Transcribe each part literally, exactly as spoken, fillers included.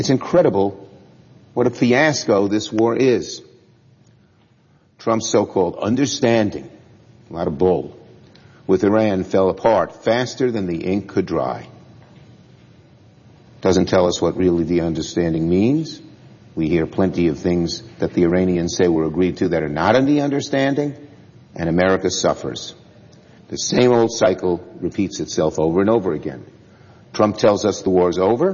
It's incredible what a fiasco this war is. Trump's so-called understanding, a lot of bull, with Iran fell apart faster than the ink could dry. Doesn't tell us what really the understanding means. We hear plenty of things that the Iranians say were agreed to that are not in the understanding, and America suffers. The same old cycle repeats itself over and over again. Trump tells us the war's over.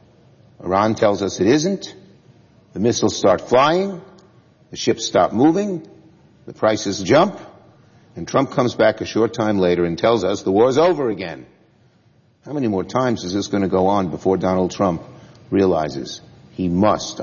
Iran tells us it isn't. The missiles start flying. The ships stop moving. The prices jump. And Trump comes back a short time later and tells us the war's over again. How many more times is this going to go on before Donald Trump realizes he must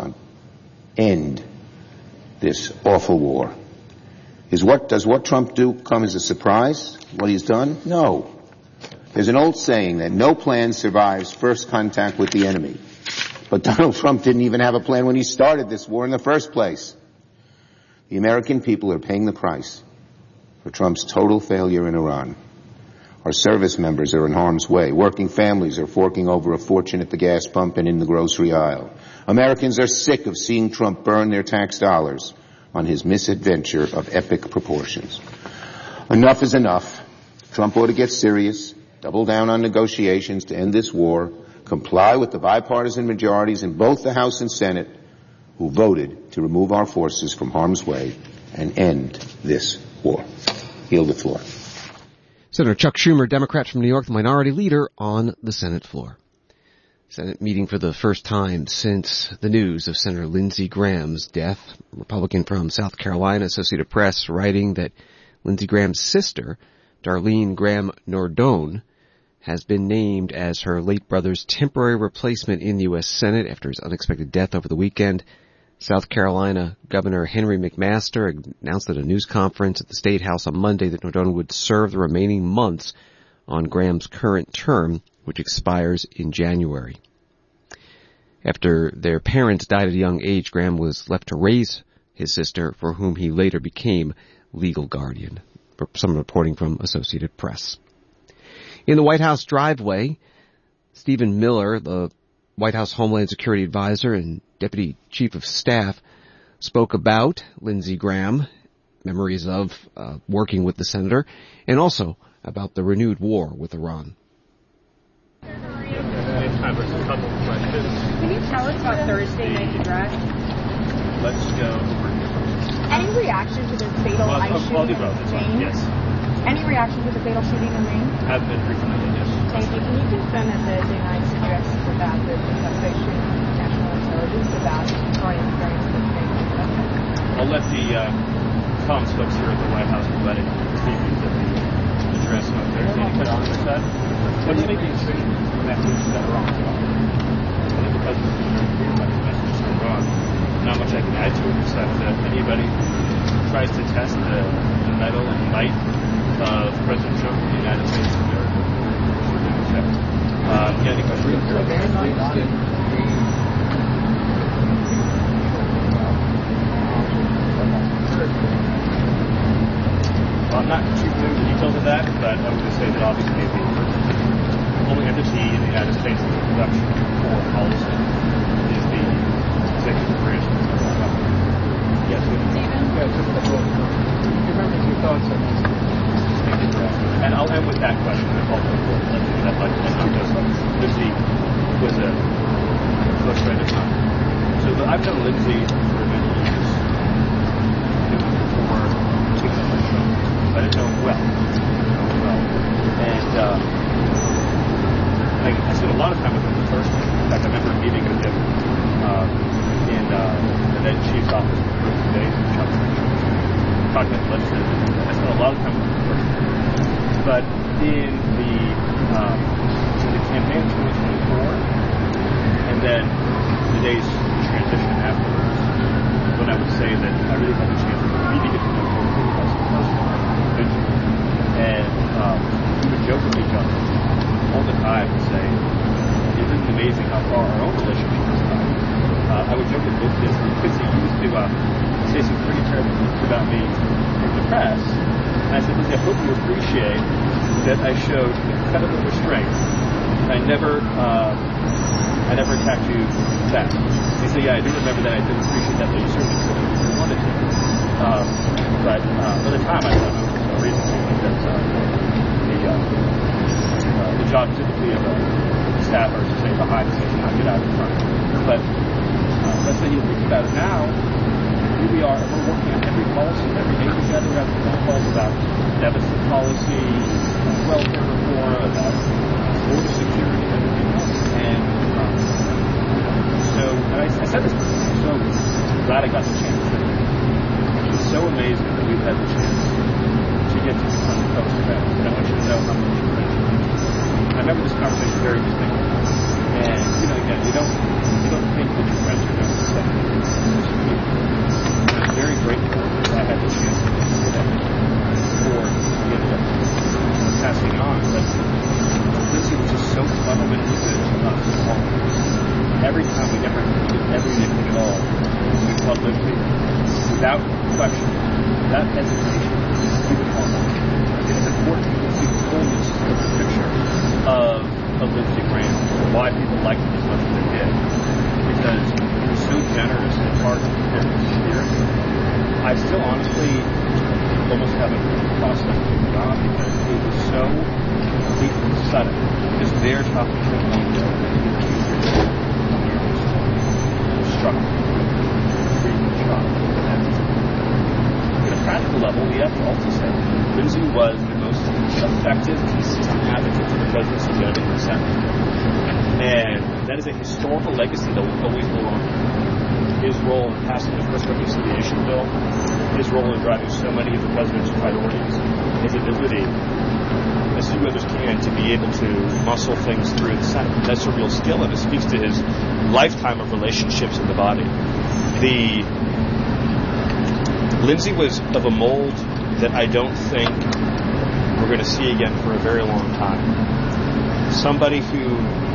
end this awful war? Is what, does what Trump do come as a surprise, what he's done? No. There's an old saying that no plan survives first contact with the enemy. But Donald Trump didn't even have a plan when he started this war in the first place. The American people are paying the price for Trump's total failure in Iran. Our service members are in harm's way. Working families are forking over a fortune at the gas pump and in the grocery aisle. Americans are sick of seeing Trump burn their tax dollars on his misadventure of epic proportions. Enough is enough. Trump ought to get serious, double down on negotiations to end this war, comply with the bipartisan majorities in both the House and Senate who voted to remove our forces from harm's way and end this war. Yield the floor. Senator Chuck Schumer, Democrat from New York, the minority leader on the Senate floor. Senate meeting for the first time since the news of Senator Lindsey Graham's death. Republican from South Carolina, Associated Press, writing that Lindsey Graham's sister, Darlene Graham Nardone, has been named as her late brother's temporary replacement in the U S Senate after his unexpected death over the weekend. South Carolina Governor Henry McMaster announced at a news conference at the State House on Monday that Nardone would serve the remaining months on Graham's current term, which expires in January. After their parents died at a young age, Graham was left to raise his sister, for whom he later became legal guardian. Some reporting from Associated Press. In the White House driveway, Stephen Miller, the White House Homeland Security Advisor and Deputy Chief of Staff, spoke about Lindsey Graham, memories of uh, working with the senator, and also about the renewed war with Iran. Can you tell us about Thursday night's address? Let's go. Any reaction to the fatal well, ice shooting in Maine? Yes. Any reaction to the fatal shooting in Maine? Have been frequently, yes. Thank you. Can you confirm that Thursday night's address is about the investigation of national intelligence about foreign interference with Maine? I'll let the uh, comms folks here at the White House provide a statement of the address on Thursday. Any questions like that? What do you make the decision when that news got wrong? I think the president is about the message so wrong. Not much I can add to it except that anybody who tries to test the, the mettle and might of President Trump of the United States of America we're doing so. Uh, yeah, any questions? Well, I'm not too familiar with the details of that, but I would just say that obviously the only entity in the United States in the production for policy is the executive branch of the federal government. Yes, Stephen? Yeah, just a little. Remember two thoughts on this. And I'll end with that question. I'll that much. Lindsey was a close friend of mine. So I've known Lindsey for many years. Before President Trump, but I know him well. I know him well. And uh, I, I spent a lot of time with him the first time. In fact, I remember a meeting with him uh, in uh, the then chief's office for the first two days of Trump. Talking about legislative. I spent a lot of time with him the first time. But in the, um, in the campaign of twenty twenty-four, and then the days of transition afterwards, when I would say that I really had the chance to really get to know him as a person. And um, we would joke with each other all the time and say, isn't it amazing how far our own relationship has come? Uh, I would joke with Lindsey because he used to uh, say some pretty terrible things about me in the press. And I said, Lindsey, I hope you appreciate that I showed incredible restraint. I never uh, I never attacked you back. He said, yeah, I do remember that. I didn't appreciate that, but you certainly could have if you wanted to. Um, but uh, by the time I thought there was no reason to, because uh, the, uh, uh, the job typically of a staffer is to stay behind the scenes and not get out in front. But uh, let's say you think about it now, here we are, we're working on every policy, every day together, we're having phone calls about deficit policy, welfare reform, about border security, and everything else. And um, so, and I, I said this before, I'm so glad I got the chance. It's so amazing that we've had the chance to get to become close friends. And I want you to know how much you're friends. I remember this conversation very distinctly. And, you know, again, you don't, you don't think that your friends are going to accept you. And I'm very grateful that I had the chance to do that before we ended up passing on. But Lindsay was just so fundamentally good to us all. Every time we never did everything at all, we felt Lindsay, without question, without hesitation, we would call her. It's important to see the fullness of the picture of, of Lindsey Graham, and why people liked him as much as they did. Because he was so generous and heart and spirit. I still honestly almost haven't processed it on because it was so completely sudden. Just there talking to him one day, struck me. Really shocked. At a practical level, we have to also say Lindsey was the most effective, consistent advocate for the presidency of the United States. And that is a historical legacy that will always belong to him. His role in passing the first reconciliation bill, his role in driving so many of the president's priorities, his ability, as few others can, to be able to muscle things through the Senate. That's a real skill, and it speaks to his lifetime of relationships in the body. The Lindsey was of a mold that I don't think we're going to see again for a very long time. Somebody who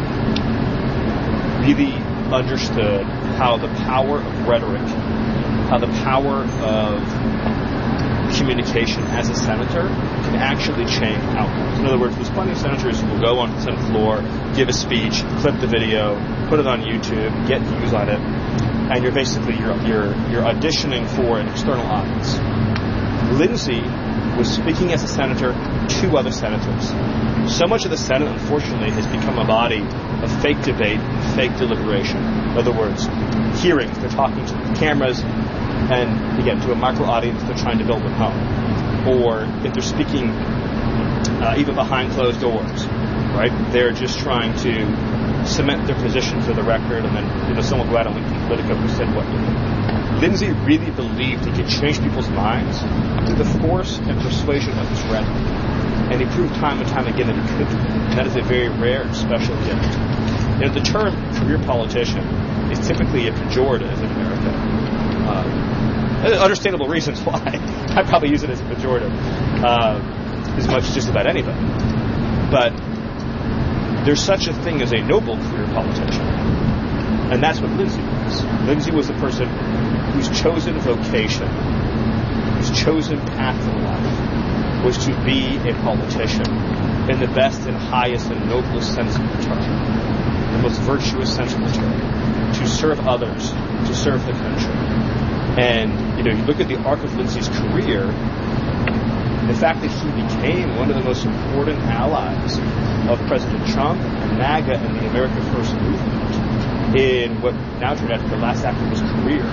really understood how the power of rhetoric, how the power of communication as a senator can actually change outcomes. In other words, there's plenty of senators who will go on the Senate floor, give a speech, clip the video, put it on YouTube, get views on it, and you're basically you're you're you're auditioning for an external audience. Lindsey was speaking as a senator to other senators. So much of the Senate, unfortunately, has become a body of fake debate and fake deliberation. In other words, hearings, they're talking to cameras, and again, to a micro audience they're trying to build at home. Or if they're speaking uh, even behind closed doors, right, they're just trying to cement their position for the record, and then, you know, someone will go out on LinkedIn Politico who said what. Lindsey really believed he could change people's minds through the force and persuasion of his rhetoric. And he proved time and time again that he could. And that is a very rare and special gift. You know, the term career politician is typically a pejorative in America. Uh, understandable reasons why. I probably use it as a pejorative uh, as much as just about anybody. But there's such a thing as a noble career politician. And that's what Lindsey was. Lindsey was the person whose chosen vocation, whose chosen path in life was to be a politician in the best and highest and noblest sense of the term, the most virtuous sense of the term, to serve others, to serve the country. And, you know, you look at the arc of Lindsey's career, the fact that he became one of the most important allies of President Trump and MAGA and the America First movement in what now turned out to be the last act of his career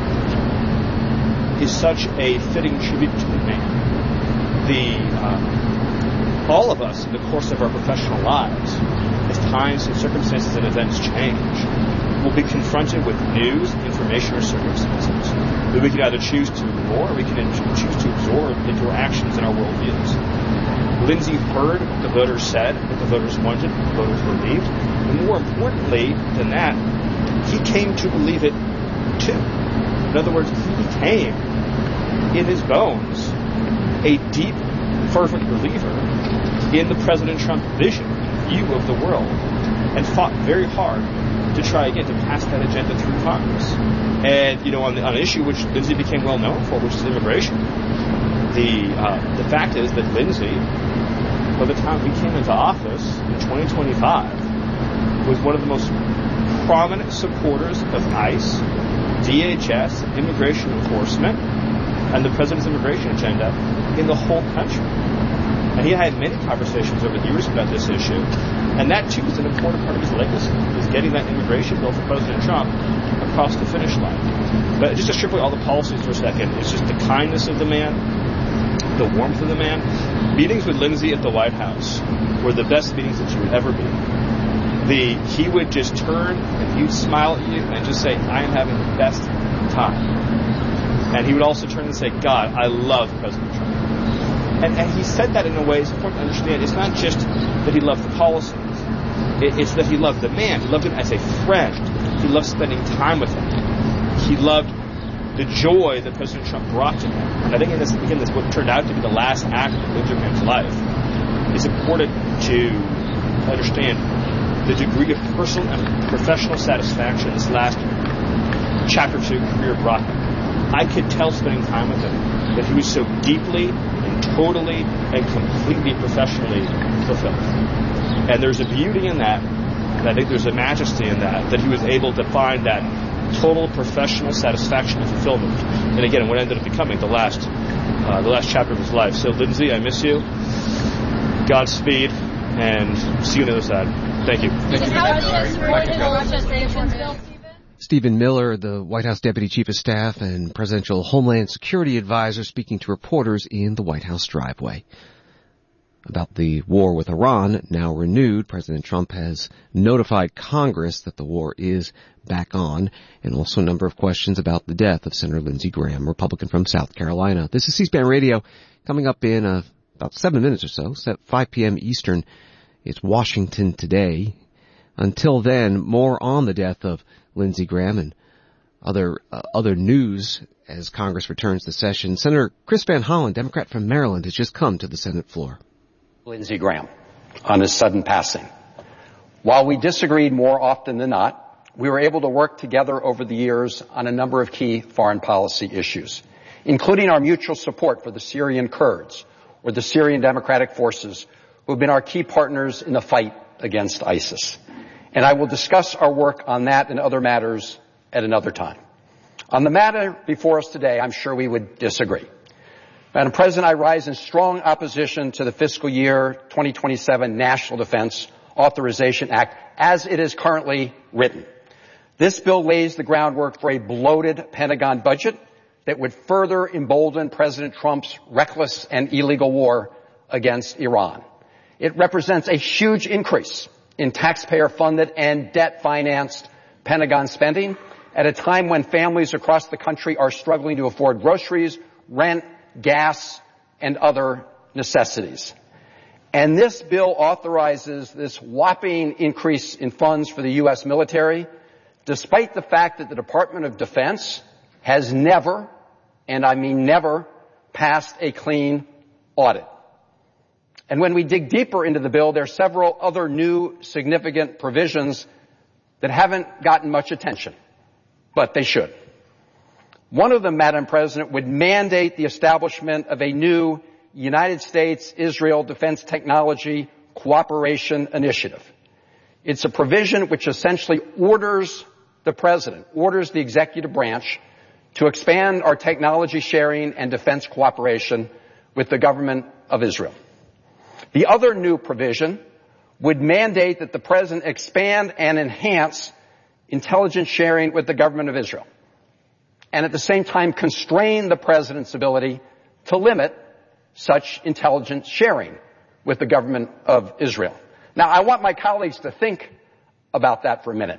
is such a fitting tribute to the man. The uh, all of us in the course of our professional lives, as times and circumstances and events change, will be confronted with news, information, or circumstances that we can either choose to ignore or we can choose to absorb into our actions and our worldviews. Lindsey heard what the voters said, what the voters wanted, what the voters believed, and more importantly than that, he came to believe it too. In other words, he became, in his bones, a deep, fervent believer in the President Trump vision, view of the world, and fought very hard to try again to pass that agenda through Congress. And, you know, on, the, on an issue which Lindsey became well known for, which is immigration, the uh, the fact is that Lindsey, by the time he came into office in twenty twenty-five, was one of the most prominent supporters of ICE, D H S, immigration enforcement, and the president's immigration agenda in the whole country. And he had many conversations over the years about this issue, and that too is an important part of his legacy, is getting that immigration bill for President Trump across the finish line. But just to strip away all the policies for a second, it's just the kindness of the man, the warmth of the man. Meetings with Lindsey at the White House were the best meetings that you would ever be. The, he would just turn and he'd smile at you and just say, I am having the best time. And he would also turn and say, God, I love President Trump. And, and he said that in a way, it's important to understand, it's not just that he loved the policies. It, it's that he loved the man. He loved him as a friend. He loved spending time with him. He loved the joy that President Trump brought to him. And I think in this, again, this what turned out to be the last act of Lindsey Graham's life. It's important to understand the degree of personal and professional satisfaction this last chapter two career brought him. I could tell spending time with him that he was so deeply and totally and completely professionally fulfilled. And there's a beauty in that, and I think there's a majesty in that, that he was able to find that total professional satisfaction and fulfillment. And again, what ended up becoming the last uh, the last chapter of his life. So Lindsey, I miss you. Godspeed, and see you on the other side. Thank you. Thank you. Stephen Miller, the White House Deputy Chief of Staff and Presidential Homeland Security Advisor, speaking to reporters in the White House driveway. About the war with Iran, now renewed, President Trump has notified Congress that the war is back on, and also a number of questions about the death of Senator Lindsey Graham, Republican from South Carolina. This is C-SPAN Radio. Coming up in uh, about seven minutes or so, five p.m. Eastern. It's Washington Today. Until then, more on the death of Lindsey Graham and other uh, other news as Congress returns to session. Senator Chris Van Hollen, Democrat from Maryland, has just come to the Senate floor. Lindsey Graham on his sudden passing. While we disagreed more often than not, we were able to work together over the years on a number of key foreign policy issues, including our mutual support for the Syrian Kurds or the Syrian Democratic Forces, who have been our key partners in the fight against ISIS. And I will discuss our work on that and other matters at another time. On the matter before us today, I'm sure we would disagree. Madam President, I rise in strong opposition to the fiscal year twenty twenty-seven National Defense Authorization Act as it is currently written. This bill lays the groundwork for a bloated Pentagon budget that would further embolden President Trump's reckless and illegal war against Iran. It represents a huge increase in taxpayer-funded and debt-financed Pentagon spending at a time when families across the country are struggling to afford groceries, rent, gas, and other necessities. And this bill authorizes this whopping increase in funds for the U S military, despite the fact that the Department of Defense has never, and I mean never, passed a clean audit. And when we dig deeper into the bill, there are several other new significant provisions that haven't gotten much attention, but they should. One of them, Madam President, would mandate the establishment of a new United States-Israel Defense Technology Cooperation Initiative. It's a provision which essentially orders the President, orders the executive branch to expand our technology sharing and defense cooperation with the government of Israel. The other new provision would mandate that the President expand and enhance intelligence sharing with the government of Israel, and at the same time constrain the President's ability to limit such intelligence sharing with the government of Israel. Now, I want my colleagues to think about that for a minute.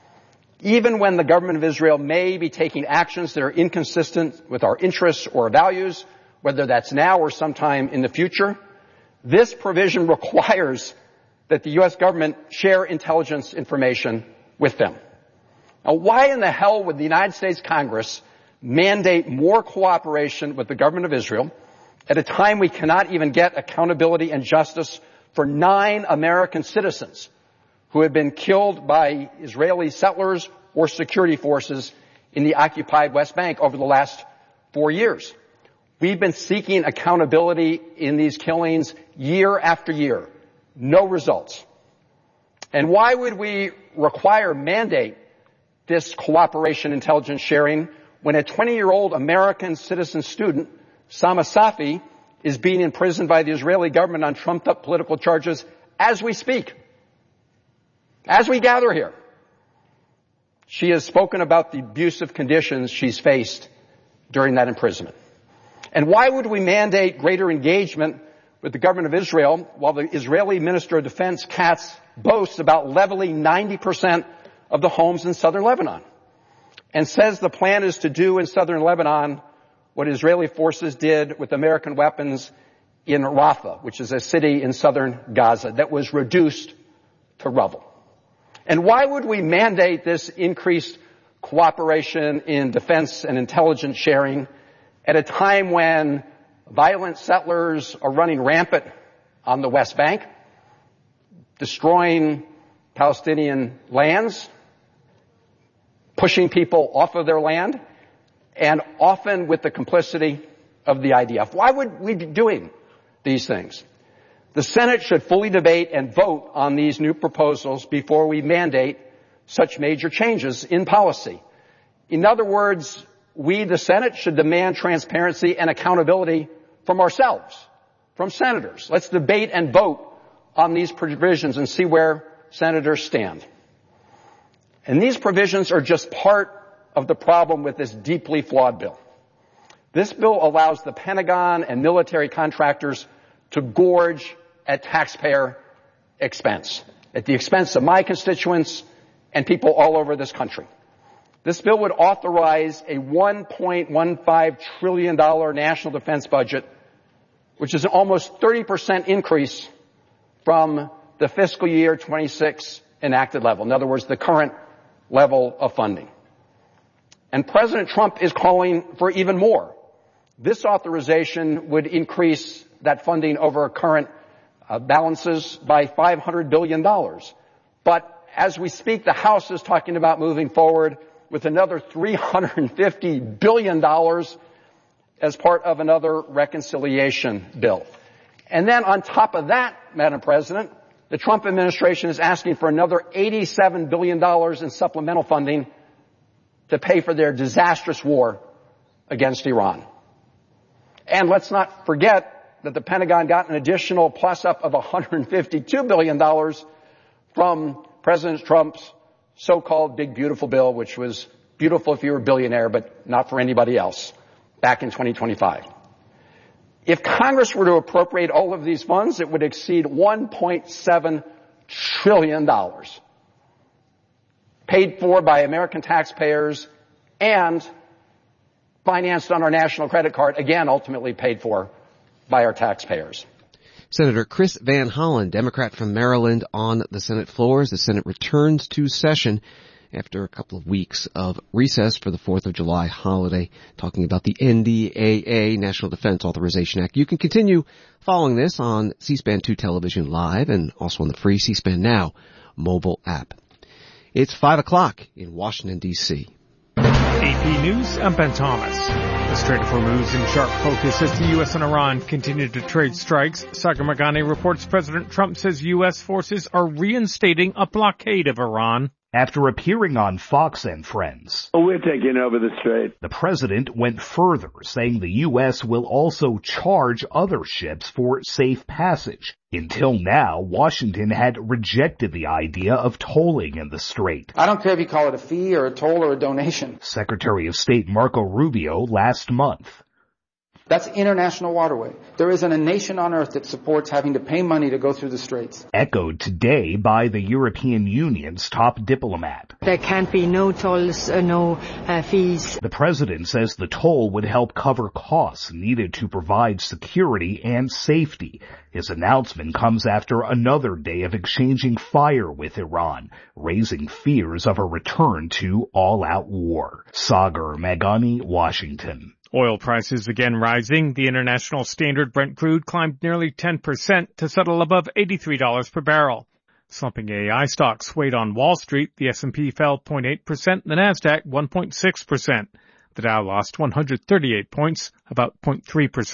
Even when the government of Israel may be taking actions that are inconsistent with our interests or values, whether that's now or sometime in the future, this provision requires that the U S government share intelligence information with them. Now, why in the hell would the United States Congress mandate more cooperation with the government of Israel at a time we cannot even get accountability and justice for nine American citizens who have been killed by Israeli settlers or security forces in the occupied West Bank over the last four years? We've been seeking accountability in these killings year after year. No results. And why would we require, mandate this cooperation intelligence sharing when a twenty-year-old American citizen student, Sama Safi, is being imprisoned by the Israeli government on trumped-up political charges as we speak, as we gather here? She has spoken about the abusive conditions she's faced during that imprisonment. And why would we mandate greater engagement with the government of Israel while the Israeli Minister of Defense, Katz, boasts about leveling ninety percent of the homes in southern Lebanon and says the plan is to do in southern Lebanon what Israeli forces did with American weapons in Rafah, which is a city in southern Gaza that was reduced to rubble? And why would we mandate this increased cooperation in defense and intelligence sharing at a time when violent settlers are running rampant on the West Bank, destroying Palestinian lands, pushing people off of their land, and often with the complicity of the I D F? Why would we be doing these things? The Senate should fully debate and vote on these new proposals before we mandate such major changes in policy. In other words, we, the Senate, should demand transparency and accountability from ourselves, from senators. Let's debate and vote on these provisions and see where senators stand. And these provisions are just part of the problem with this deeply flawed bill. This bill allows the Pentagon and military contractors to gorge at taxpayer expense, at the expense of my constituents and people all over this country. This bill would authorize a one point one five trillion dollars national defense budget, which is an almost thirty percent increase from the fiscal year twenty-six enacted level. In other words, the current level of funding. And President Trump is calling for even more. This authorization would increase that funding over current uh, balances by five hundred billion dollars. But as we speak, the House is talking about moving forward with another three hundred fifty billion dollars as part of another reconciliation bill. And then on top of that, Madam President, the Trump administration is asking for another eighty-seven billion dollars in supplemental funding to pay for their disastrous war against Iran. And let's not forget that the Pentagon got an additional plus-up of one hundred fifty-two billion dollars from President Trump's so-called Big Beautiful Bill, which was beautiful if you were a billionaire, but not for anybody else, back in twenty twenty-five. If Congress were to appropriate all of these funds, it would exceed one point seven trillion dollars, paid for by American taxpayers and financed on our national credit card, again, ultimately paid for by our taxpayers. Senator Chris Van Hollen, Democrat from Maryland, on the Senate floor as the Senate returns to session after a couple of weeks of recess for the fourth of July holiday, talking about the N D A A, National Defense Authorization Act. You can continue following this on C-SPAN two Television Live and also on the free C-SPAN Now mobile app. It's five o'clock in Washington, D C A P News, I'm Ben Thomas. The Strait of Hormuz in sharp focus as the U S and Iran continue to trade strikes. Sagar Meghani reports President Trump says U S forces are reinstating a blockade of Iran. After appearing on Fox and Friends, oh, we're taking over the strait. The president went further, saying the U S will also charge other ships for safe passage. Until now, Washington had rejected the idea of tolling in the strait. I don't care if you call it a fee or a toll or a donation. Secretary of State Marco Rubio last month. That's international waterway. There isn't a nation on earth that supports having to pay money to go through the straits. Echoed today by the European Union's top diplomat. There can't be no tolls, uh, no uh, fees. The president says the toll would help cover costs needed to provide security and safety. His announcement comes after another day of exchanging fire with Iran, raising fears of a return to all-out war. Sagar Meghani, Washington. Oil prices again rising. The international standard Brent crude climbed nearly ten percent to settle above eighty-three dollars per barrel. Slumping A I stocks weighed on Wall Street. The S and P fell zero point eight percent, the Nasdaq one point six percent. The Dow lost one hundred thirty-eight points, about zero point three percent.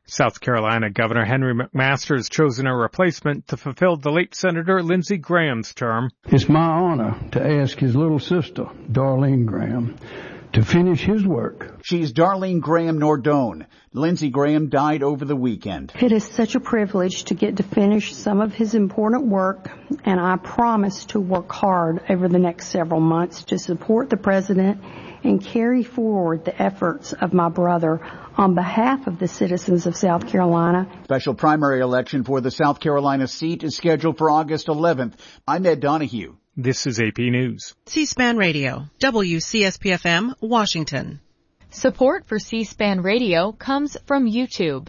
South Carolina Governor Henry McMaster has chosen a replacement to fulfill the late Senator Lindsey Graham's term. It's my honor to ask his little sister, Darlene Graham, to finish his work. She's Darlene Graham Nordone. Lindsey Graham died over the weekend. It is such a privilege to get to finish some of his important work, and I promise to work hard over the next several months to support the President and carry forward the efforts of my brother on behalf of the citizens of South Carolina. Special primary election for the South Carolina seat is scheduled for August eleventh. I'm Ed Donahue. This is A P News. C-SPAN Radio, W C S P F M, Washington. Support for C-SPAN Radio comes from YouTube.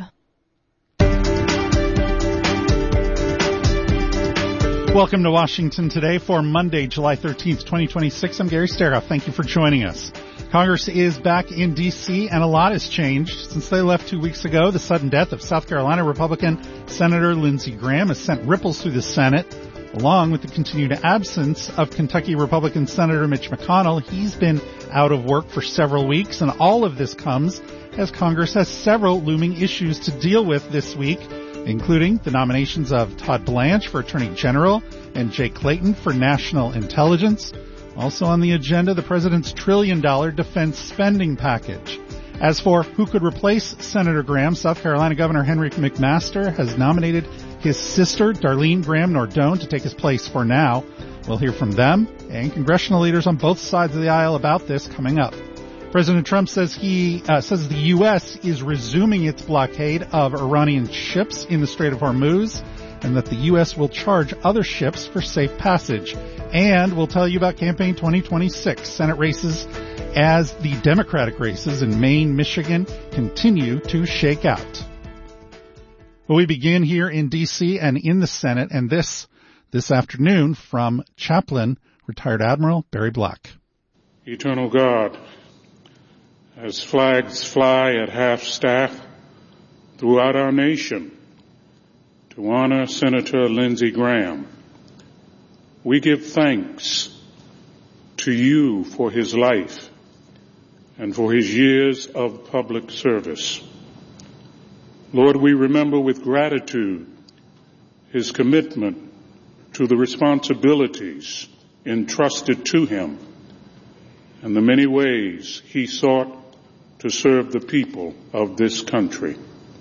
Welcome to Washington Today for Monday, July thirteenth, twenty twenty-six. I'm Gary Steroff. Thank you for joining us. Congress is back in D C, and a lot has changed since they left two weeks ago. The sudden death of South Carolina Republican Senator Lindsey Graham has sent ripples through the Senate, along with the continued absence of Kentucky Republican Senator Mitch McConnell. He's been out of work for several weeks, and all of this comes as Congress has several looming issues to deal with this week, including the nominations of Todd Blanche for Attorney General and Jay Clayton for National Intelligence. Also on the agenda, the president's trillion dollar defense spending package. As for who could replace Senator Graham, South Carolina Governor Henry McMaster has nominated his sister, Darlene Graham Nordone, to take his place for now. We'll hear from them and congressional leaders on both sides of the aisle about this coming up. President Trump says he uh, says the U S is resuming its blockade of Iranian ships in the Strait of Hormuz, and that the U S will charge other ships for safe passage. And we'll tell you about Campaign twenty twenty-six, Senate races, as the Democratic races in Maine, Michigan continue to shake out. Well, we begin here in D C and in the Senate, and this, this afternoon from Chaplain, retired Admiral Barry Black. Eternal God, as flags fly at half-staff throughout our nation to honor Senator Lindsey Graham, we give thanks to you for his life and for his years of public service. Lord, we remember with gratitude his commitment to the responsibilities entrusted to him and the many ways he sought to serve the people of this country.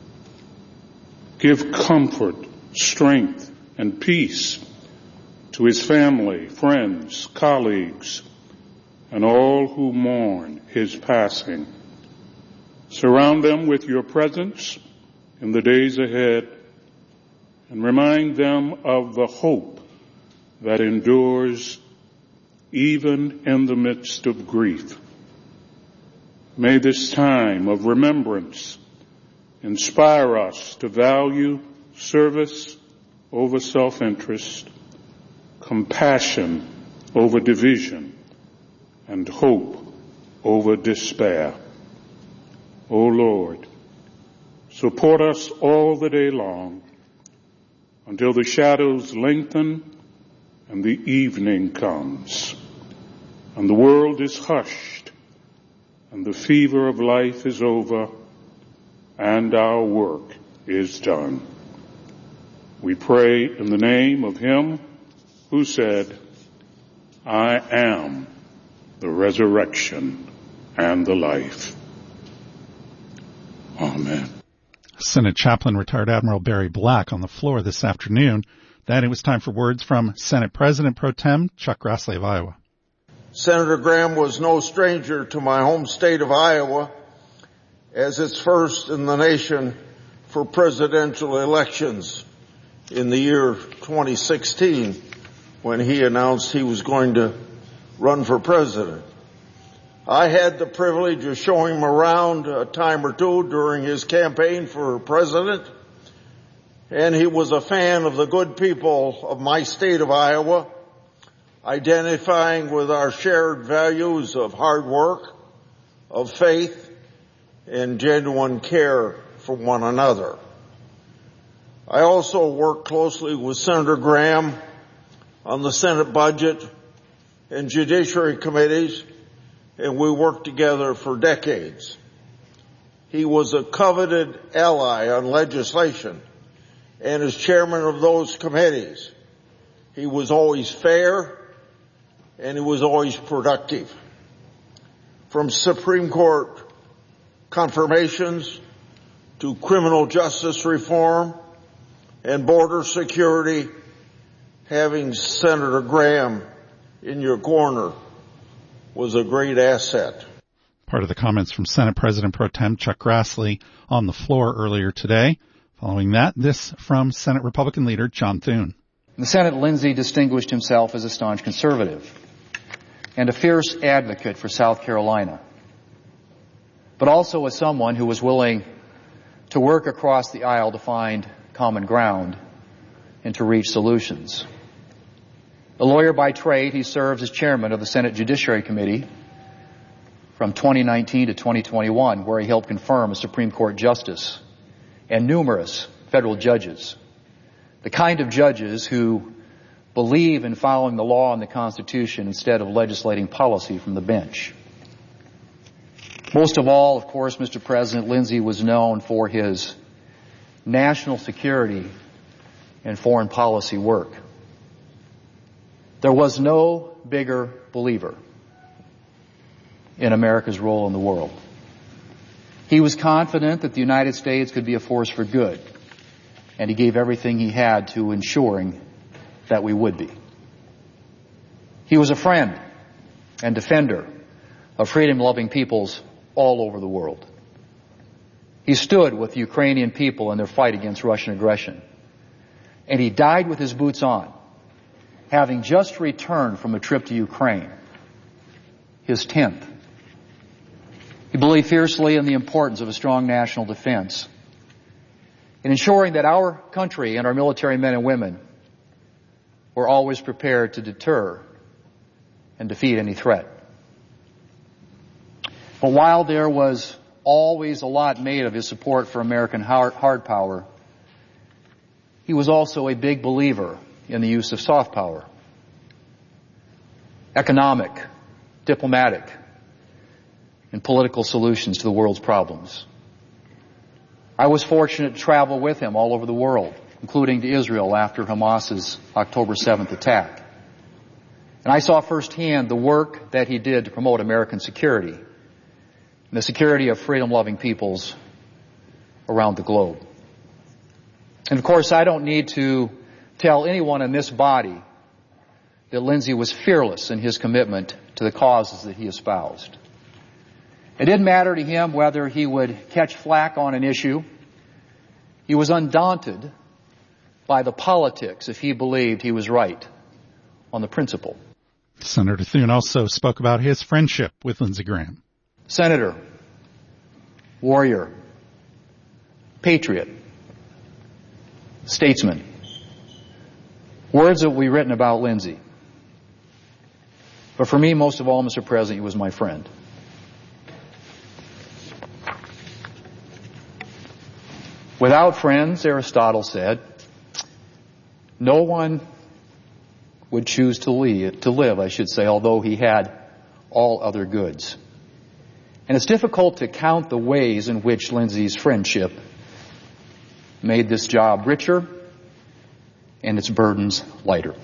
Give comfort, strength, and peace to his family, friends, colleagues, and all who mourn his passing. Surround them with your presence in the days ahead, and remind them of the hope that endures even in the midst of grief. May this time of remembrance inspire us to value service over self-interest, compassion over division, and hope over despair. O Lord, support us all the day long until the shadows lengthen and the evening comes, and the world is hushed, and the fever of life is over, and our work is done. We pray in the name of him who said, I am the resurrection and the life. Amen. Senate Chaplain, retired Admiral Barry Black, on the floor this afternoon. Then it was time for words from Senate President Pro Tem Chuck Grassley of Iowa. Senator Graham was no stranger to my home state of Iowa, as its first in the nation for presidential elections in the year twenty sixteen, when he announced he was going to run for president. I had the privilege of showing him around a time or two during his campaign for president, and he was a fan of the good people of my state of Iowa, identifying with our shared values of hard work, of faith, and genuine care for one another. I also worked closely with Senator Graham on the Senate budget and judiciary committees, and we worked together for decades. he was a coveted ally on legislation, and as chairman of those committees, he was always fair and he was always productive. From Supreme Court confirmations to criminal justice reform and border security, having Senator Graham in your corner was a great asset. Part of the comments from Senate President Pro Tem Chuck Grassley on the floor earlier today. Following that, this from Senate Republican leader John Thune. In the Senate, Lindsey distinguished himself as a staunch conservative and a fierce advocate for South Carolina, but also as someone who was willing to work across the aisle to find common ground and to reach solutions. A lawyer by trade, he serves as chairman of the Senate Judiciary Committee from twenty nineteen to twenty twenty-one, where he helped confirm a Supreme Court justice and numerous federal judges, the kind of judges who believe in following the law and the Constitution instead of legislating policy from the bench. Most of all, of course, Mister President, Lindsey was known for his national security and foreign policy work. There was no bigger believer in America's role in the world. He was confident that the United States could be a force for good, and he gave everything he had to ensuring that we would be. He was a friend and defender of freedom-loving peoples all over the world. He stood with the Ukrainian people in their fight against Russian aggression, and he died with his boots on, having just returned from a trip to Ukraine, his tenth. He believed fiercely in the importance of a strong national defense, in ensuring that our country and our military men and women were always prepared to deter and defeat any threat. But while there was always a lot made of his support for American hard, hard power, he was also a big believer in the use of soft power. Economic, diplomatic, and political solutions to the world's problems. I was fortunate to travel with him all over the world, including to Israel after Hamas's October seventh attack. And I saw firsthand the work that he did to promote American security and the security of freedom-loving peoples around the globe. And of course, I don't need to tell anyone in this body that Lindsey was fearless in his commitment to the causes that he espoused. It didn't matter to him whether he would catch flack on an issue. He was undaunted by the politics if he believed he was right on the principle. Senator Thune also spoke about his friendship with Lindsey Graham. Senator, warrior, patriot, statesman. Words that we've written about Lindsey. But for me, most of all, Mister President, he was my friend. Without friends, Aristotle said, no one would choose to live, to live, I should say, although he had all other goods. And it's difficult to count the ways in which Lindsey's friendship made this job richer and its burdens lighter.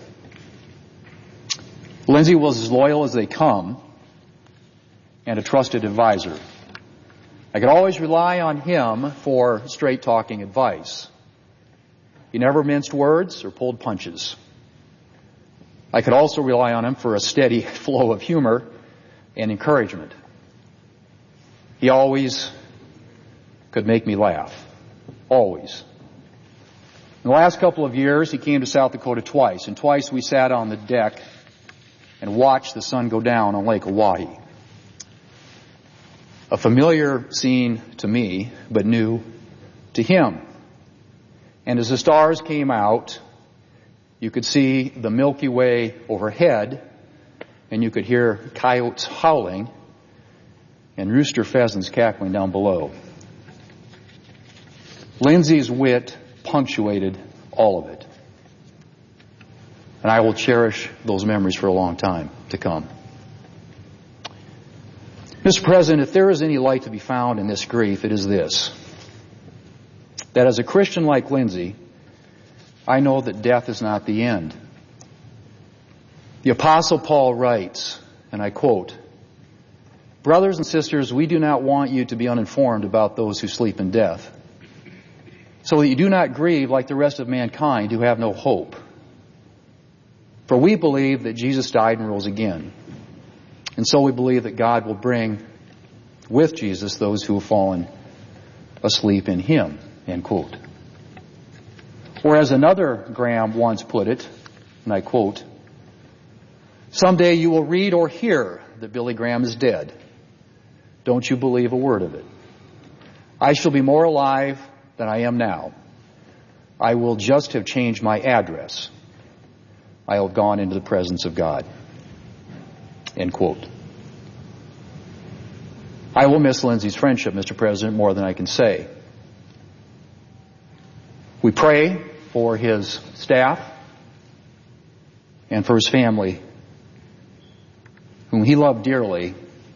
Lindsey was as loyal as they come and a trusted advisor. I could always rely on him for straight-talking advice. He never minced words or pulled punches. I could also rely on him for a steady flow of humor and encouragement. He always could make me laugh. Always. In the last couple of years, he came to South Dakota twice, and twice we sat on the deck and watched the sun go down on Lake Oahe. A familiar scene to me, but new to him. And as the stars came out, you could see the Milky Way overhead, and you could hear coyotes howling and rooster pheasants cackling down below. Lindsey's wit punctuated all of it. And I will cherish those memories for a long time to come. Mister President, if there is any light to be found in this grief, it is this: that as a Christian like Lindsay, I know that death is not the end. The Apostle Paul writes, and I quote, "Brothers and sisters, we do not want you to be uninformed about those who sleep in death, so that you do not grieve like the rest of mankind who have no hope. For we believe that Jesus died and rose again, and so we believe that God will bring with Jesus those who have fallen asleep in Him," end quote. Or as another Graham once put it, and I quote, "Someday you will read or hear that Billy Graham is dead. Don't you believe a word of it. I shall be more alive than I am now. I will just have changed my address. I will have gone into the presence of God." End quote. I will miss Lindsay's friendship, Mister President, more than I can say. We pray for his staff and for his family, whom he loved dearly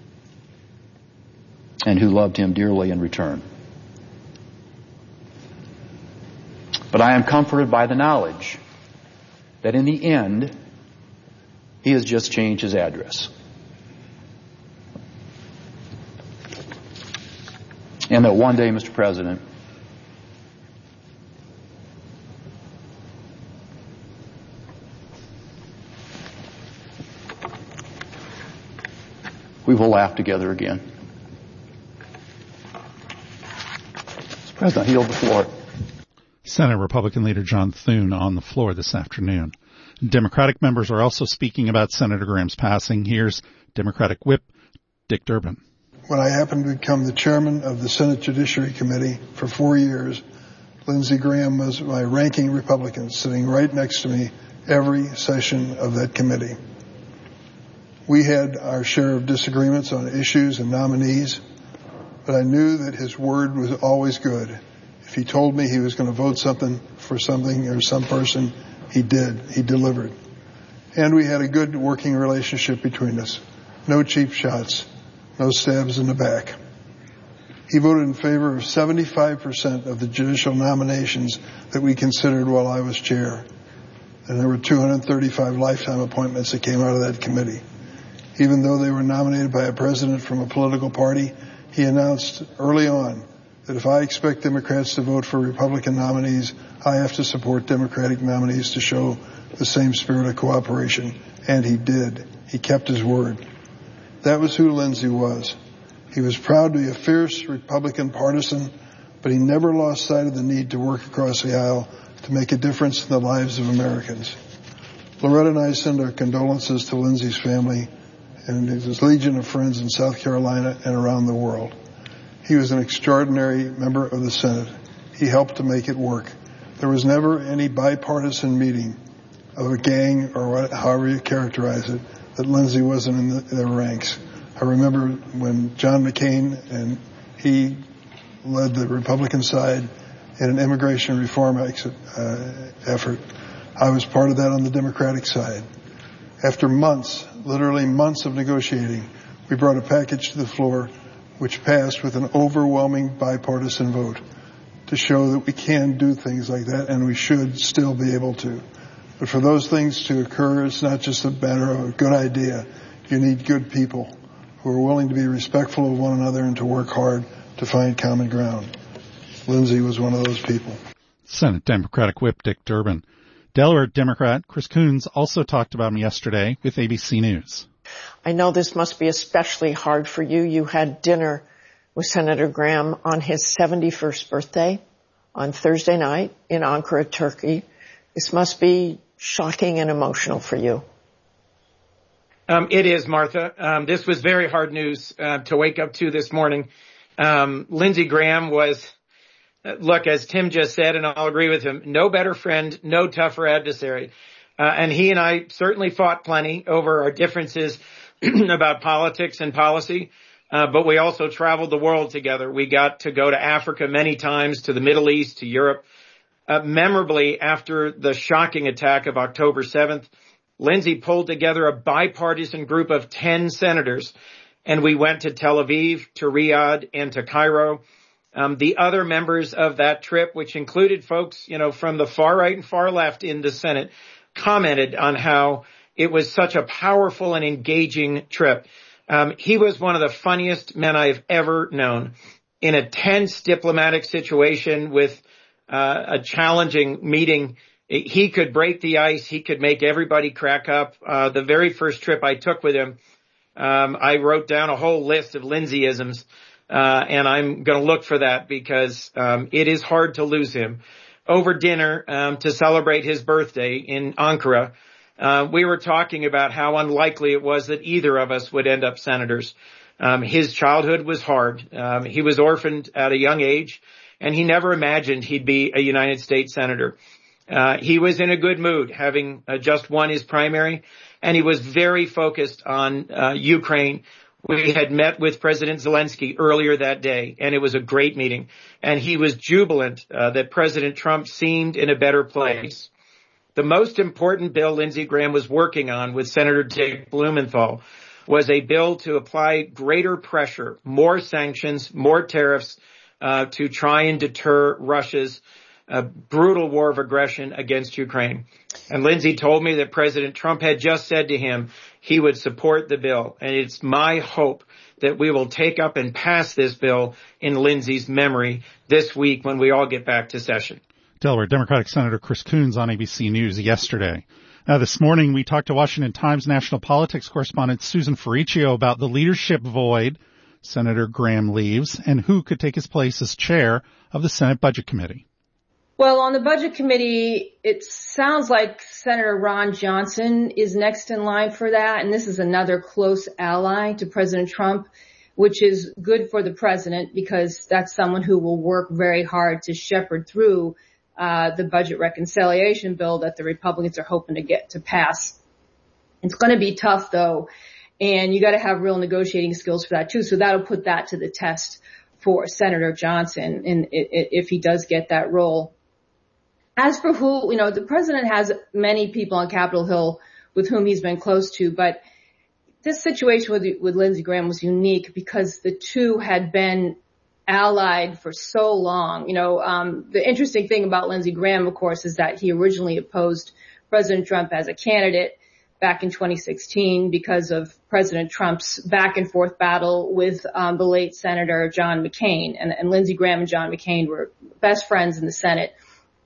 and who loved him dearly in return. But I am comforted by the knowledge that in the end, he has just changed his address. And that one day, Mister President, we will laugh together again. Mister President, I yield the floor. Senate Republican leader John Thune on the floor this afternoon. Democratic members are also speaking about Senator Graham's passing. Here's Democratic Whip Dick Durbin. When I happened to become the chairman of the Senate Judiciary Committee for four years, Lindsey Graham was my ranking Republican, sitting right next to me every session of that committee. We had our share of disagreements on issues and nominees, but I knew that his word was always good. If he told me he was going to vote something for something or some person, he did. He delivered. And we had a good working relationship between us. No cheap shots. No stabs in the back. He voted in favor of seventy-five percent of the judicial nominations that we considered while I was chair. And there were two hundred thirty-five lifetime appointments that came out of that committee. Even though they were nominated by a president from a political party, he announced early on that if I expect Democrats to vote for Republican nominees, I have to support Democratic nominees to show the same spirit of cooperation. And he did. He kept his word. That was who Lindsey was. He was proud to be a fierce Republican partisan, but he never lost sight of the need to work across the aisle to make a difference in the lives of Americans. Loretta and I send our condolences to Lindsey's family and his legion of friends in South Carolina and around the world. He was an extraordinary member of the Senate. He helped to make it work. There was never any bipartisan meeting of a gang or what, however you characterize it, that Lindsey wasn't in the, their ranks. I remember when John McCain and he led the Republican side in an immigration reform exit, uh, effort. I was part of that on the Democratic side. After months, literally months of negotiating, we brought a package to the floor which passed with an overwhelming bipartisan vote to show that we can do things like that and we should still be able to. But for those things to occur, it's not just a matter of a good idea. You need good people who are willing to be respectful of one another and to work hard to find common ground. Lindsey was one of those people. Senate Democratic Whip Dick Durbin. Delaware Democrat Chris Coons also talked about him yesterday with A B C News. I know this must be especially hard for you. You had dinner with Senator Graham on his seventy-first birthday on Thursday night in Ankara, Turkey. This must be shocking and emotional for you. Um, it is, Martha. Um, this was very hard news uh, to wake up to this morning. Um, Lindsey Graham was, uh, look, as Tim just said, and I'll agree with him, no better friend, no tougher adversary. Uh, and he and I certainly fought plenty over our differences about politics and policy. Uh, but we also traveled the world together. We got to go to Africa many times, to the Middle East, to Europe. Uh, memorably, after the shocking attack of October seventh, Lindsey pulled together a bipartisan group of ten senators and we went to Tel Aviv, to Riyadh, and to Cairo. Um, the other members of that trip, which included folks, you know, from the far right and far left in the Senate, commented on how it was such a powerful and engaging trip. Um, he was one of the funniest men I've ever known. In a tense diplomatic situation with uh, a challenging meeting, he could break the ice. He could make everybody crack up. Uh, the very first trip I took with him, um, I wrote down a whole list of Lindsey-isms, uh, and I'm going to look for that because um, it is hard to lose him. Over dinner um, to celebrate his birthday in Ankara, uh, we were talking about how unlikely it was that either of us would end up senators. Um, his childhood was hard. Um, he was orphaned at a young age, and he never imagined he'd be a United States senator. Uh, he was in a good mood, having uh, just won his primary, and he was very focused on uh, Ukraine. We had met with President Zelensky earlier that day, and it was a great meeting. And he was jubilant uh, that President Trump seemed in a better place. The most important bill Lindsey Graham was working on with Senator Dick Blumenthal was a bill to apply greater pressure, more sanctions, more tariffs, uh, to try and deter Russia's uh, brutal war of aggression against Ukraine. And Lindsey told me that President Trump had just said to him he would support the bill. And it's my hope that we will take up and pass this bill in Lindsey's memory this week when we all get back to session. Delaware Democratic Senator Chris Coons on A B C News yesterday. Now, this morning, we talked to Washington Times national politics correspondent Susan Ferricchio about the leadership void Senator Graham leaves and who could take his place as chair of the Senate Budget Committee. Well, on the Budget Committee, it sounds like Senator Ron Johnson is next in line for that, and this is another close ally to President Trump, which is good for the president because that's someone who will work very hard to shepherd through uh the budget reconciliation bill that the Republicans are hoping to get to pass. It's going to be tough, though, and you got to have real negotiating skills for that, too, so that'll put that to the test for Senator Johnson and if he does get that role. As for who, you know, the president has many people on Capitol Hill with whom he's been close to, but this situation with, with Lindsey Graham was unique because the two had been allied for so long. You know, um, the interesting thing about Lindsey Graham, of course, is that he originally opposed President Trump as a candidate back in twenty sixteen because of President Trump's back and forth battle with um, the late Senator John McCain. And, and Lindsey Graham and John McCain were best friends in the Senate.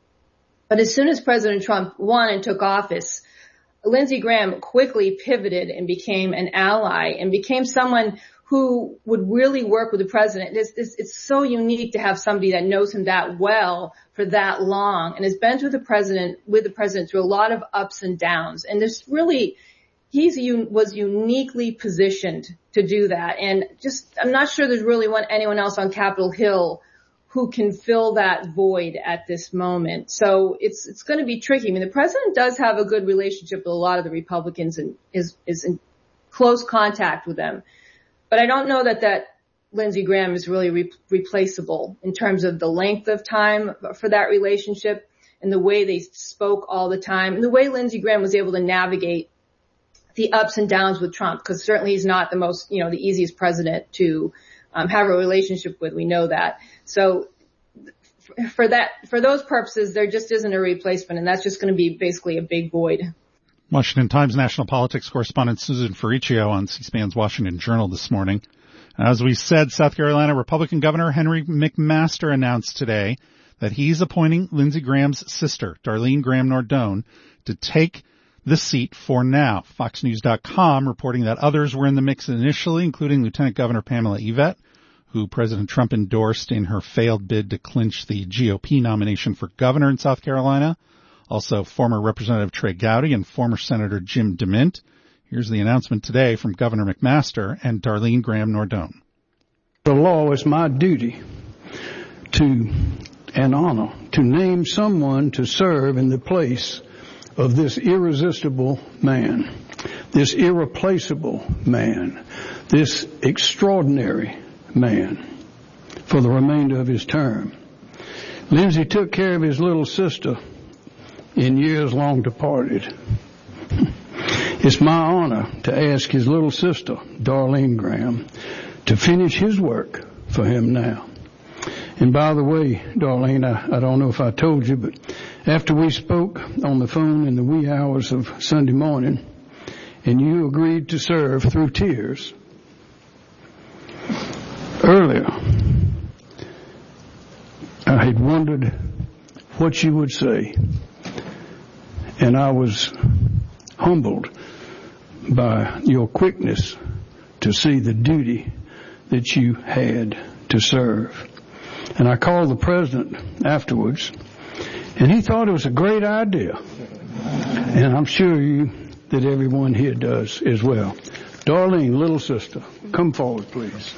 But as soon as President Trump won and took office, Lindsey Graham quickly pivoted and became an ally and became someone who would really work with the president. It's, it's, it's so unique to have somebody that knows him that well for that long and has been with the president, with the president through a lot of ups and downs. And there's really, he's was uniquely positioned to do that. And just, I'm not sure there's really one, anyone else on Capitol Hill who can fill that void at this moment. So it's, it's going to be tricky. I mean, the president does have a good relationship with a lot of the Republicans and is, is in close contact with them. But I don't know that that Lindsey Graham is really re- replaceable in terms of the length of time for that relationship and the way they spoke all the time and the way Lindsey Graham was able to navigate the ups and downs with Trump, because certainly he's not the most, you know, the easiest president to um, have a relationship with. We know that. So for that, for those purposes, there just isn't a replacement, and that's just going to be basically a big void. Washington Times national politics correspondent Susan Ferricchio on C-SPAN's Washington Journal this morning. As we said, South Carolina Republican Governor Henry McMaster announced today that he's appointing Lindsey Graham's sister, Darlene Graham Nardone, to take the seat for now. Fox News dot com reporting that others were in the mix initially, including Lieutenant Governor Pamela Yvette, who President Trump endorsed in her failed bid to clinch the G O P nomination for governor in South Carolina. Also, former Representative Trey Gowdy and former Senator Jim DeMint. Here's the announcement today from Governor McMaster and Darlene Graham Nardone. The law is my duty to, and honor, to name someone to serve in the place of this irresistible man, this irreplaceable man, this extraordinary man for the remainder of his term. Lindsey took care of his little sister in years long departed. It's my honor to ask his little sister, Darlene Graham, to finish his work for him now. And by the way, Darlene, I, I don't know if I told you, but after we spoke on the phone in the wee hours of Sunday morning, and you agreed to serve through tears, earlier, I had wondered what you would say, and I was humbled by your quickness to see the duty that you had to serve. And I called the president afterwards, and he thought it was a great idea. And I'm sure you that everyone here does as well. Darlene, little sister, come forward, please.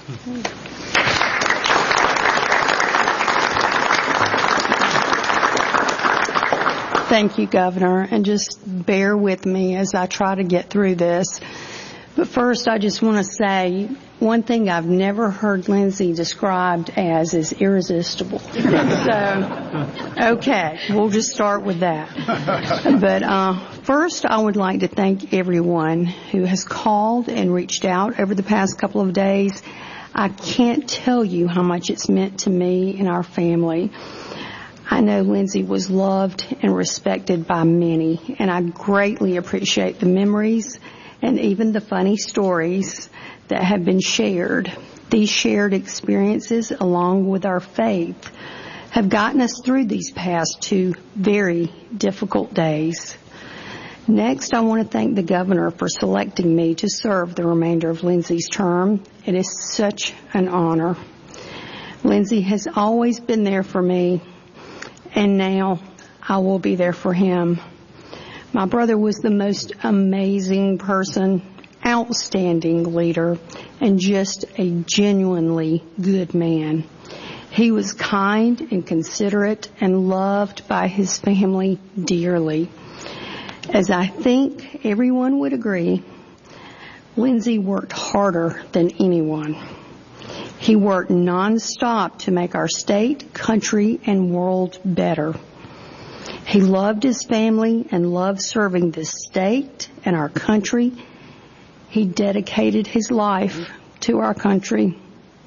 Thank you, Governor, and just bear with me as I try to get through this. But first, I just want to say one thing I've never heard Lindsey described as is irresistible. So, okay, we'll just start with that. But uh, first, I would like to thank everyone who has called and reached out over the past couple of days. I can't tell you how much it's meant to me and our family. I know Lindsey was loved and respected by many, and I greatly appreciate the memories and even the funny stories that have been shared. These shared experiences, along with our faith, have gotten us through these past two very difficult days. Next, I want to thank the governor for selecting me to serve the remainder of Lindsey's term. It is such an honor. Lindsey has always been there for me, and now I will be there for him. My brother was the most amazing person, outstanding leader, and just a genuinely good man. He was kind and considerate and loved by his family dearly. As I think everyone would agree, Lindsey worked harder than anyone. He worked nonstop to make our state, country, and world better. He loved his family and loved serving this state and our country. He dedicated his life to our country.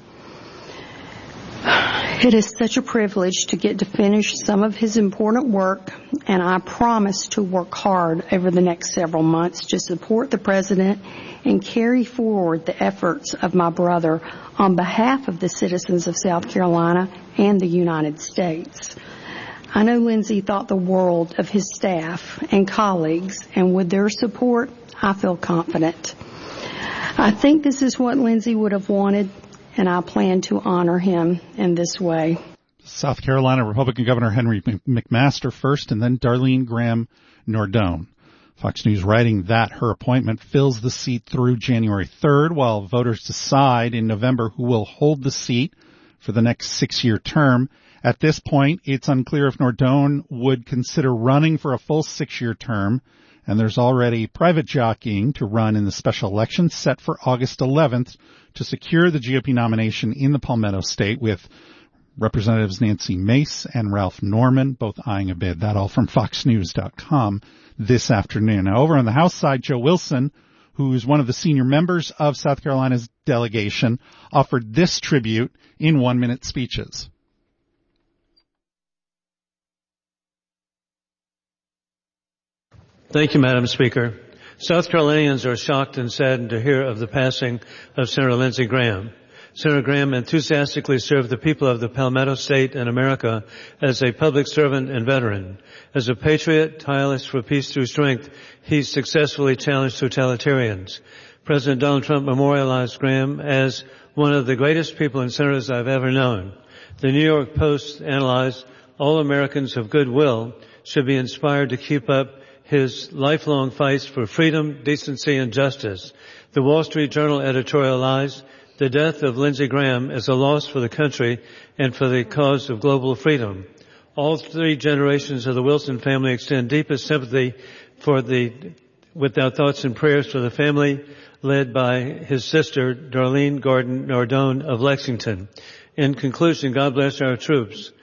It is such a privilege to get to finish some of his important work, and I promise to work hard over the next several months to support the President and carry forward the efforts of my brother on behalf of the citizens of South Carolina and the United States. I know Lindsey thought the world of his staff and colleagues, and with their support, I feel confident. I think this is what Lindsey would have wanted, and I plan to honor him in this way. South Carolina Republican Governor Henry McMaster first, and then Darlene Graham Nordone. Fox News writing that her appointment fills the seat through January third, while voters decide in November who will hold the seat for the next six-year term. At this point, it's unclear if Nordone would consider running for a full six-year term, and there's already private jockeying to run in the special election set for August eleventh to secure the G O P nomination in the Palmetto State, with Representatives Nancy Mace and Ralph Norman both eyeing a bid. That all from fox news dot com this afternoon. Now, over on the House side, Joe Wilson, who is one of the senior members of South Carolina's delegation, offered this tribute in one-minute speeches. Thank you, Madam Speaker. South Carolinians are shocked and saddened to hear of the passing of Senator Lindsey Graham. Senator Graham enthusiastically served the people of the Palmetto State and America as a public servant and veteran. As a patriot, tireless for peace through strength, he successfully challenged totalitarians. President Donald Trump memorialized Graham as one of the greatest people and senators I've ever known. The New York Post analyzed, all Americans of goodwill should be inspired to keep up his lifelong fights for freedom, decency, and justice. The Wall Street Journal editorialized, the death of Lindsey Graham is a loss for the country and for the cause of global freedom. All three generations of the Wilson family extend deepest sympathy for the, with our thoughts and prayers for the family led by his sister, Darlene Gordon Nordone of Lexington. In conclusion, God bless our troops.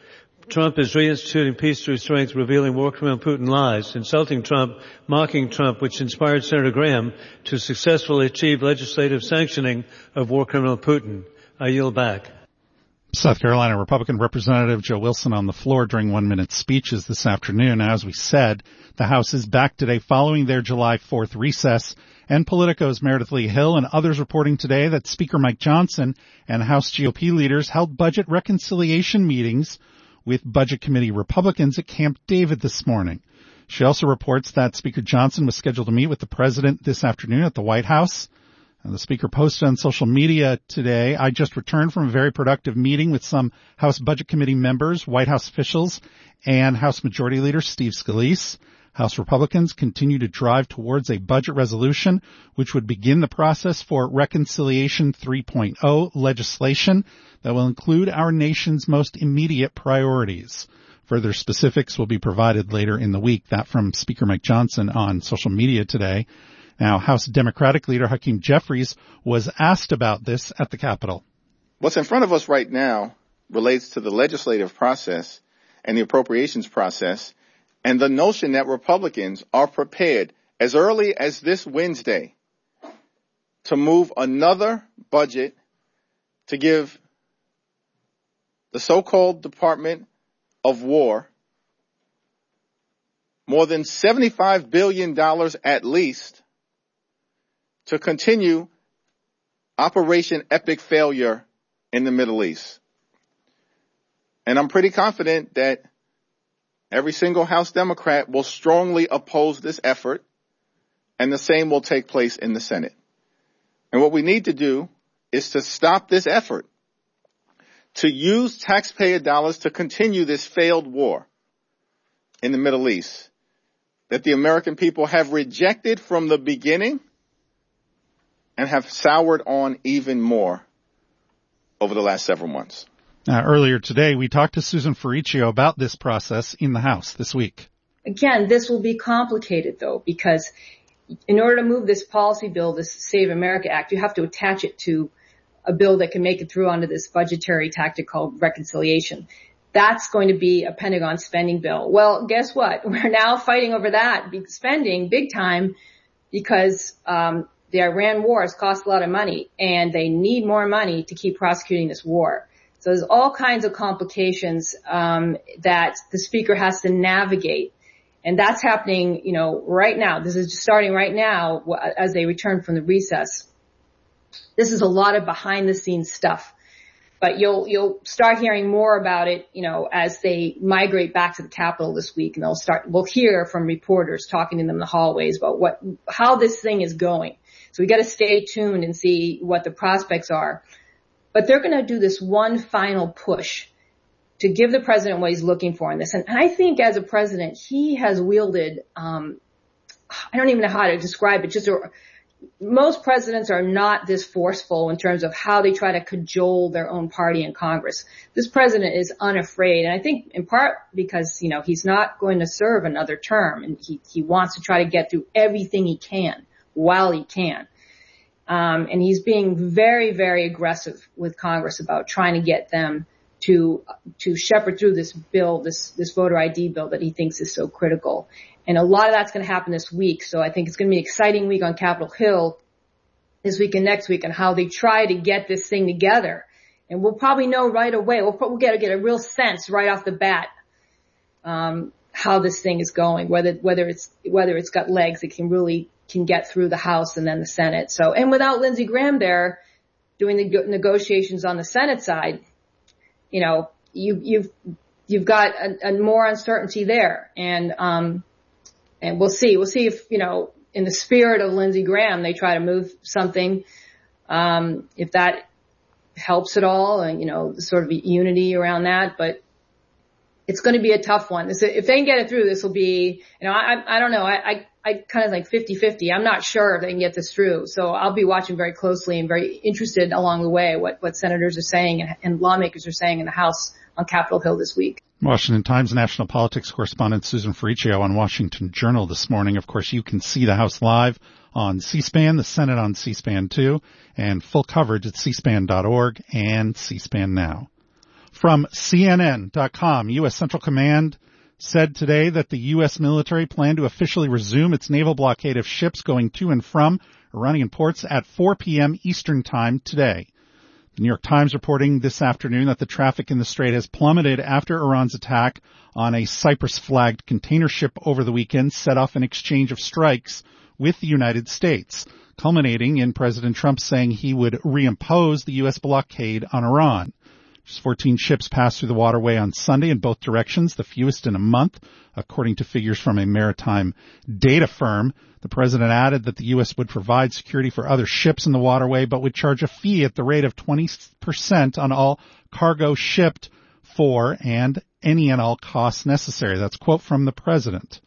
Trump is reinstituting peace through strength, revealing war criminal Putin lies, insulting Trump, mocking Trump, which inspired Senator Graham to successfully achieve legislative sanctioning of war criminal Putin. I yield back. South Carolina Republican Representative Joe Wilson on the floor during one-minute speeches this afternoon. As we said, the House is back today following their July fourth recess, and Politico's Meredith Lee Hill and others reporting today that Speaker Mike Johnson and House G O P leaders held budget reconciliation meetings with Budget Committee Republicans at Camp David this morning. She also reports that Speaker Johnson was scheduled to meet with the president this afternoon at the White House. And the Speaker posted on social media today, I just returned from a very productive meeting with some House Budget Committee members, White House officials, and House Majority Leader Steve Scalise. House Republicans continue to drive towards a budget resolution, which would begin the process for Reconciliation three point oh legislation that will include our nation's most immediate priorities. Further specifics will be provided later in the week. That from Speaker Mike Johnson on social media today. Now, House Democratic Leader Hakeem Jeffries was asked about this at the Capitol. What's in front of us right now relates to the legislative process and the appropriations process, and the notion that Republicans are prepared as early as this Wednesday to move another budget to give the so-called Department of War more than seventy-five billion dollars at least to continue Operation Epic Failure in the Middle East. And I'm pretty confident that every single House Democrat will strongly oppose this effort, and the same will take place in the Senate. And what we need to do is to stop this effort, to use taxpayer dollars to continue this failed war in the Middle East that the American people have rejected from the beginning and have soured on even more over the last several months. Now, earlier today, we talked to Susan Ferricchio about this process in the House this week. Again, this will be complicated, though, because in order to move this policy bill, this Save America Act, you have to attach it to a bill that can make it through onto this budgetary tactic called reconciliation. That's going to be a Pentagon spending bill. Well, guess what? We're now fighting over that spending big time because um the Iran war has cost a lot of money, and they need more money to keep prosecuting this war. So there's all kinds of complications um that the Speaker has to navigate. And that's happening, you know, right now. This is just starting right now as they return from the recess. This is a lot of behind-the-scenes stuff. But you'll you'll start hearing more about it, you know, as they migrate back to the Capitol this week, and they'll start. We'll hear from reporters talking to them in the hallways about what how this thing is going. So we got to stay tuned and see what the prospects are. But they're going to do this one final push to give the president what he's looking for in this. And I think as a president, he has wielded. Um, I don't even know how to describe it. Just a, most presidents are not this forceful in terms of how they try to cajole their own party in Congress. This president is unafraid, and I think in part because, you know, he's not going to serve another term, and he, he wants to try to get through everything he can while he can. Um, and he's being very, very aggressive with Congress about trying to get them to to shepherd through this bill, this this voter I D bill that he thinks is so critical. And a lot of that's going to happen this week. So I think it's going to be an exciting week on Capitol Hill this week and next week on how they try to get this thing together. And we'll probably know right away. We'll probably get, get a real sense right off the bat um, how this thing is going, whether whether it's whether it's got legs that can really can get through the House and then the Senate. So, and without Lindsey Graham there doing the negotiations on the Senate side, you know, you, you've you've got a, a more uncertainty there, and um. And we'll see. We'll see if, you know, in the spirit of Lindsey Graham, they try to move something, um, if that helps at all, and, you know, the sort of unity around that. But it's going to be a tough one. This, if they can get it through, this will be, you know, I, I don't know. I, I, I kind of like fifty-fifty. I'm not sure if they can get this through. So I'll be watching very closely and very interested along the way what, what senators are saying and, and lawmakers are saying in the House on Capitol Hill this week. Washington Times national politics correspondent Susan Ferricchio on Washington Journal this morning. Of course, you can see the House live on C-SPAN, the Senate on C-SPAN two, and full coverage at c span dot org and C-SPAN Now. From C N N dot com, U S Central Command said today that the U S military planned to officially resume its naval blockade of ships going to and from Iranian ports at four p.m. Eastern Time today. The New York Times reporting this afternoon that the traffic in the strait has plummeted after Iran's attack on a Cyprus-flagged container ship over the weekend set off an exchange of strikes with the United States, culminating in President Trump saying he would reimpose the U S blockade on Iran. Just fourteen ships passed through the waterway on Sunday in both directions, the fewest in a month, according to figures from a maritime data firm. The president added that the U S would provide security for other ships in the waterway, but would charge a fee at the rate of twenty percent on all cargo shipped for and any and all costs necessary. That's a quote from the president.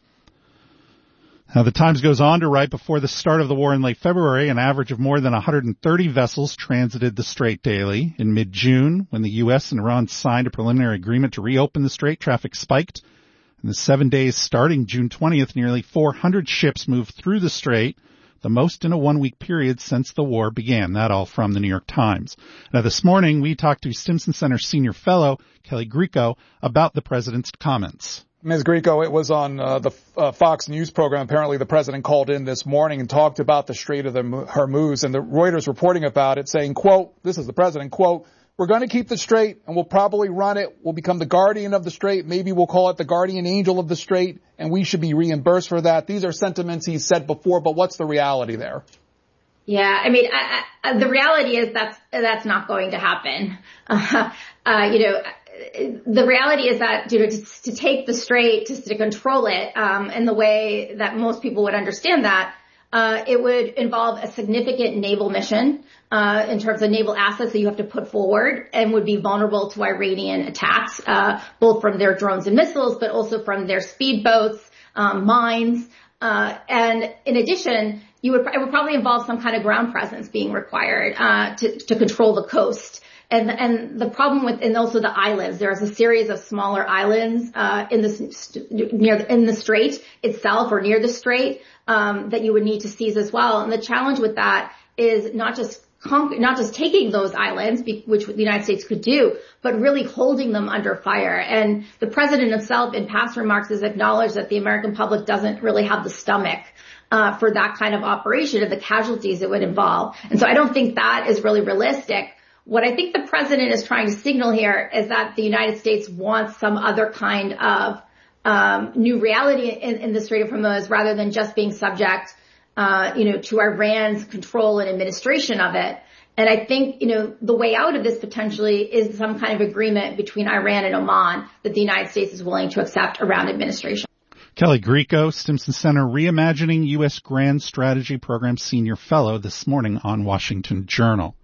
Now, the Times goes on to write, before the start of the war in late February, an average of more than one hundred thirty vessels transited the strait daily. In mid-June, when the U S and Iran signed a preliminary agreement to reopen the strait, traffic spiked. In the seven days starting June twentieth, nearly four hundred ships moved through the strait, the most in a one-week period since the war began. That all from the New York Times. Now, this morning, we talked to Stimson Center senior fellow Kelly Grieco about the president's comments. Miz Grieco, it was on uh, the uh, Fox News program. Apparently, the president called in this morning and talked about the Strait of the Hormuz, and the Reuters reporting about it, saying, quote, this is the president, quote, we're going to keep the strait, and we'll probably run it. We'll become the guardian of the strait. Maybe we'll call it the guardian angel of the strait, and we should be reimbursed for that. These are sentiments he's said before, but what's the reality there? Yeah, I mean, I, I, the reality is that's that's not going to happen. Uh, uh, you know, the reality is that, you know, to, to take the strait, to, to control it, um, in the way that most people would understand that, uh, it would involve a significant naval mission, uh, in terms of naval assets that you have to put forward, and would be vulnerable to Iranian attacks, uh, both from their drones and missiles, but also from their speedboats, um, mines, uh, and in addition, you would, it would probably involve some kind of ground presence being required, uh, to, to control the coast. And, and the problem with, and also the islands, there's a series of smaller islands, uh, in the, near, in the strait itself or near the strait, um, that you would need to seize as well. And the challenge with that is not just conquer, not just taking those islands, which the United States could do, but really holding them under fire. And the president himself in past remarks has acknowledged that the American public doesn't really have the stomach uh, for that kind of operation and the casualties it would involve. And so I don't think that is really realistic. What I think the president is trying to signal here is that the United States wants some other kind of um, new reality in, in the Strait of Hormuz, rather than just being subject, uh, you know, to Iran's control and administration of it. And I think, you know, the way out of this potentially is some kind of agreement between Iran and Oman that the United States is willing to accept around administration. Kelly Grieco, Stimson Center Reimagining U S Grand Strategy Program Senior Fellow, this morning on Washington Journal.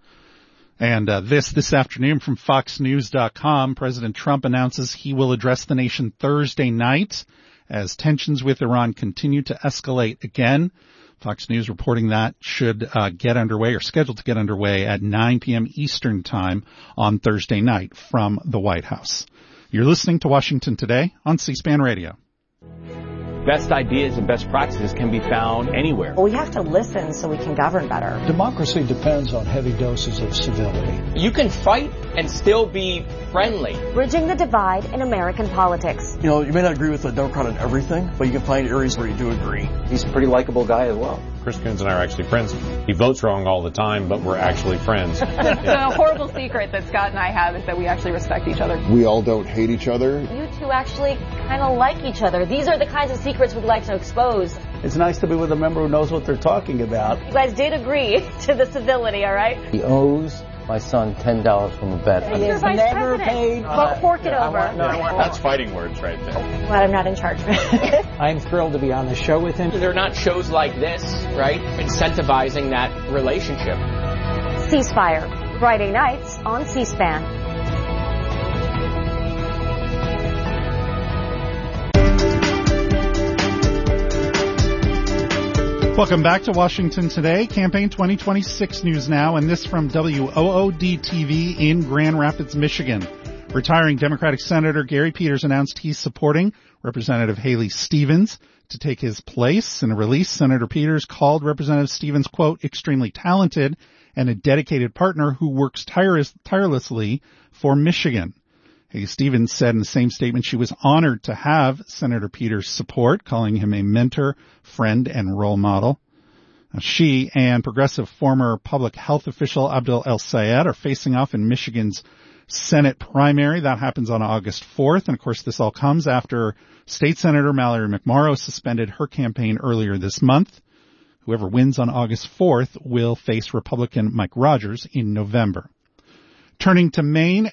And uh, this this afternoon from Fox News dot com, President Trump announces he will address the nation Thursday night as tensions with Iran continue to escalate again. Fox News reporting that should uh, get underway or scheduled to get underway at nine p.m. Eastern Time on Thursday night from the White House. You're listening to Washington Today on C-SPAN Radio. Best ideas and best practices can be found anywhere. Well, we have to listen so we can govern better. Democracy depends on heavy doses of civility. You can fight and still be friendly. Bridging the divide in American politics. You know, you may not agree with the Democrat on everything, but you can find areas where you do agree. He's a pretty likable guy as well. Chris Coons and I are actually friends. He votes wrong all the time, but we're actually friends. The horrible secret that Scott and I have is that we actually respect each other. We all don't hate each other. You two actually kind of like each other. These are the kinds of secrets we'd like to expose. It's nice to be with a member who knows what they're talking about. You guys did agree to the civility, all right? He owes my son ten dollars from a bet. He is never paid. Well, fork it over. Want, no, want, that's fighting words right there. Glad I'm not in charge. I'm thrilled to be on the show with him. They're not shows like this, right? Incentivizing that relationship. Ceasefire, Friday nights on C-SPAN. Welcome back to Washington Today, Campaign twenty twenty-six news now, and this from W O O D T V in Grand Rapids, Michigan. Retiring Democratic Senator Gary Peters announced he's supporting Representative Haley Stevens to take his place. In a release, Senator Peters called Representative Stevens, quote, extremely talented and a dedicated partner who works tireless, tirelessly for Michigan. Hays Stevens said in the same statement she was honored to have Senator Peters' support, calling him a mentor, friend, and role model. She and progressive former public health official Abdel El-Sayed are facing off in Michigan's Senate primary. That happens on August fourth. And of course, this all comes after State Senator Mallory McMorrow suspended her campaign earlier this month. Whoever wins on August fourth will face Republican Mike Rogers in November. Turning to Maine,